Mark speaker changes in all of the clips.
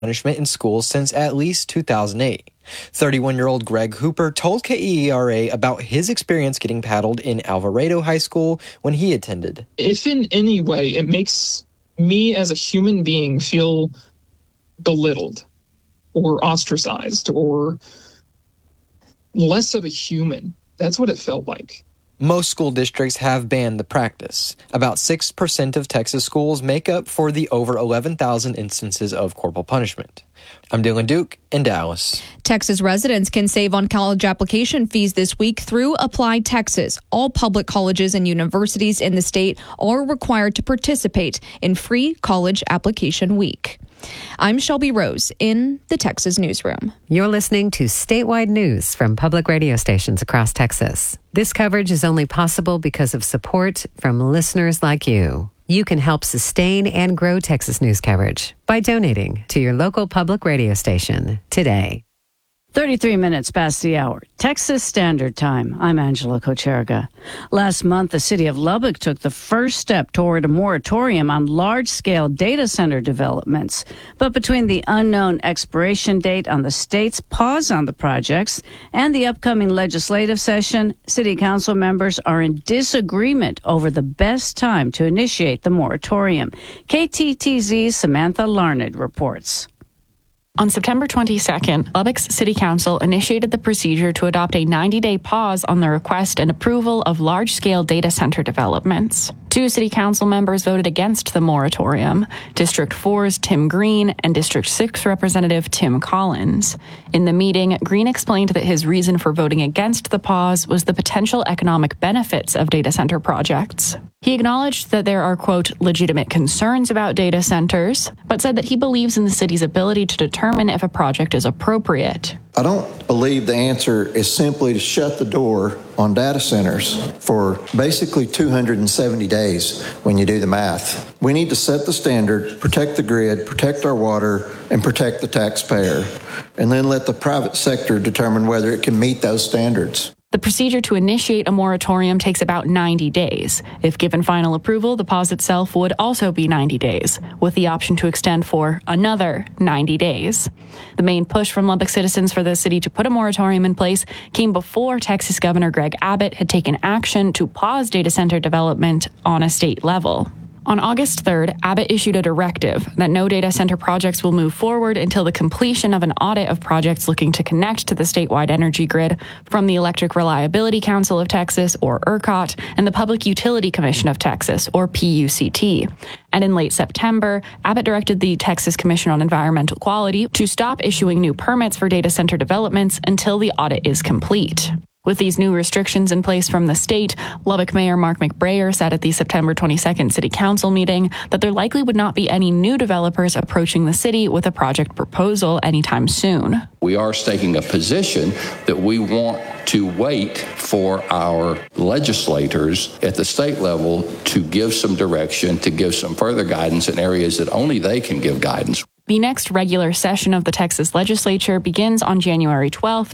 Speaker 1: punishment in schools since at least 2008. 31-year-old Greg Hooper told KERA about his experience getting paddled in Alvarado High School when he attended.
Speaker 2: If in any way it makes me as a human being feel belittled or ostracized or less of a human, that's what it felt like.
Speaker 1: Most school districts have banned the practice. About 6% of Texas schools make up for the over 11,000 instances of corporal punishment. I'm Dylan Duke in Dallas.
Speaker 3: Texas residents can save on college application fees this week through Apply Texas. All public colleges and universities in the state are required to participate in free college application week. I'm Shelby Rose in the Texas Newsroom.
Speaker 4: You're listening to statewide news from public radio stations across Texas. This coverage is only possible because of support from listeners like you. You can help sustain and grow Texas news coverage by donating to your local public radio station today.
Speaker 5: 33 minutes past the hour. Texas Standard Time. I'm Angela Kocherga. Last month, the city of Lubbock took the first step toward a moratorium on large-scale data center developments. But between the unknown expiration date on the state's pause on the projects and the upcoming legislative session, city council members are in disagreement over the best time to initiate the moratorium. KTTZ's Samantha Larned reports.
Speaker 6: On September 22nd, Lubbock's City Council initiated the procedure to adopt a 90-day pause on the request and approval of large-scale data center developments. 2 city council members voted against the moratorium, District 4's Tim Green and District 6 Representative Tim Collins. In the meeting, Green explained that his reason for voting against the pause was the potential economic benefits of data center projects. He acknowledged that there are, quote, legitimate concerns about data centers, but said that he believes in the city's ability to determine if a project is appropriate.
Speaker 7: I don't believe the answer is simply to shut the door on data centers for basically 270 days when you do the math. We need to set the standard, protect the grid, protect our water, and protect the taxpayer, and then let the private sector determine whether it can meet those standards.
Speaker 6: The procedure to initiate a moratorium takes about 90 days. If given final approval, the pause itself would also be 90 days, with the option to extend for another 90 days. The main push from Lubbock citizens for the city to put a moratorium in place came before Texas Governor Greg Abbott had taken action to pause data center development on a state level. On August 3rd, Abbott issued a directive that no data center projects will move forward until the completion of an audit of projects looking to connect to the statewide energy grid from the Electric Reliability Council of Texas, or ERCOT, and the Public Utility Commission of Texas, or PUCT. And in late September, Abbott directed the Texas Commission on Environmental Quality to stop issuing new permits for data center developments until the audit is complete. With these new restrictions in place from the state, Lubbock Mayor Mark McBrayer said at the September 22nd City Council meeting that there likely would not be any new developers approaching the city with a project proposal anytime soon.
Speaker 8: We are taking a position that we want to wait for our legislators at the state level to give some direction, to give some further guidance in areas that only they can give guidance.
Speaker 6: The next regular session of the Texas legislature begins on January 12,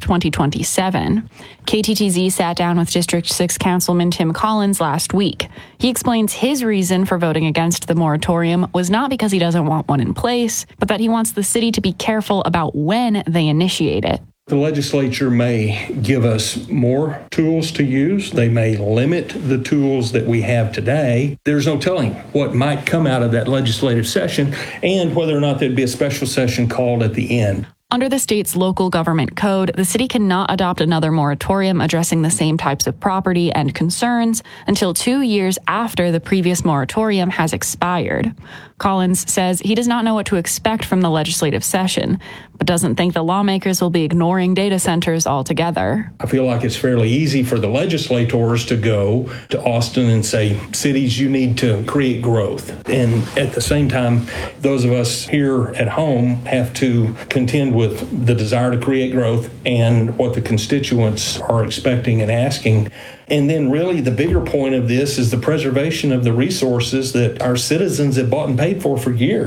Speaker 6: 2027. KTTZ sat down with District 6 Councilman Tim Collins last week. He explains his reason for voting against the moratorium was not because he doesn't want one in place, but that he wants the city to be careful about when they initiate it.
Speaker 9: The legislature may give us more tools to use. They may limit the tools that we have today. There's no telling what might come out of that legislative session and whether or not there'd be a special session called at the end.
Speaker 6: Under the state's local government code, the city cannot adopt another moratorium addressing the same types of property and concerns until 2 years after the previous moratorium has expired. Collins says he does not know what to expect from the legislative session, but doesn't think the lawmakers will be ignoring data centers altogether.
Speaker 9: I feel like it's fairly easy for the legislators to go to Austin and say, cities, you need to create growth. And at the same time, those of us here at home have to contend with the desire to create growth and what the constituents are expecting and asking. And then really the bigger point of this is the preservation of the resources that our citizens have bought and paid for years.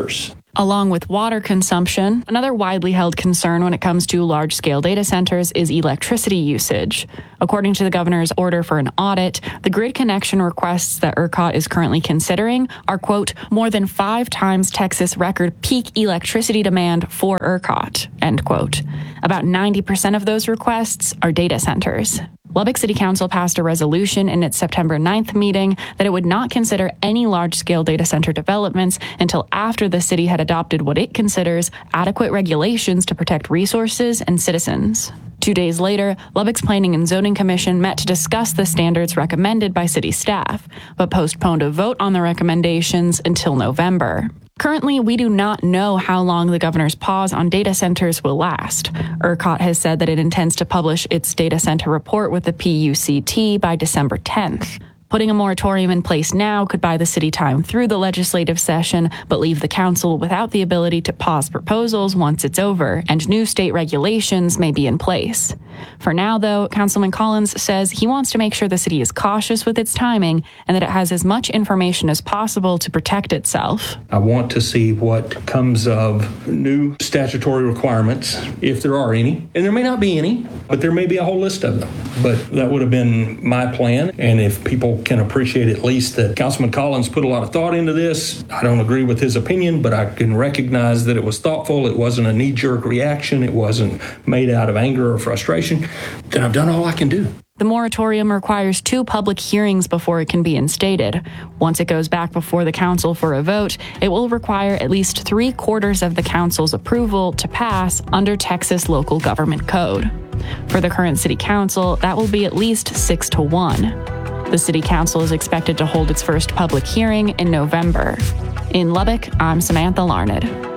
Speaker 6: Along with water consumption, another widely held concern when it comes to large-scale data centers is electricity usage. According to the governor's order for an audit, the grid connection requests that ERCOT is currently considering are, quote, more than 5 times Texas record peak electricity demand for ERCOT, end quote. About 90% of those requests are data centers. Lubbock City Council passed a resolution in its September 9th meeting that it would not consider any large-scale data center developments until after the city had adopted what it considers adequate regulations to protect resources and citizens. 2 days later, Lubbock's Planning and Zoning Commission met to discuss the standards recommended by city staff, but postponed a vote on the recommendations until November. Currently, we do not know how long the governor's pause on data centers will last. ERCOT has said that it intends to publish its data center report with the PUCT by December 10th. Putting a moratorium in place now could buy the city time through the legislative session, but leave the council without the ability to pause proposals once it's over, and new state regulations may be in place. For now, though, Councilman Collins says he wants to make sure the city is cautious with its timing and that it has as much information as possible to protect itself.
Speaker 9: I want to see what comes of new statutory requirements, if there are any. And there may not be any, but there may be a whole list of them. But that would have been my plan. And if people can appreciate at least that Councilman Collins put a lot of thought into this, I don't agree with his opinion, but I can recognize that it was thoughtful. It wasn't a knee-jerk reaction. It wasn't made out of anger or frustration. Then I've done all I can do.
Speaker 6: The moratorium requires 2 public hearings before it can be instated. Once it goes back before the council for a vote, it will require at least 3/4 of the council's approval to pass under Texas local government code. For the current city council, that will be at least 6-1. The city council is expected to hold its first public hearing in November. In Lubbock, I'm Samantha Larned.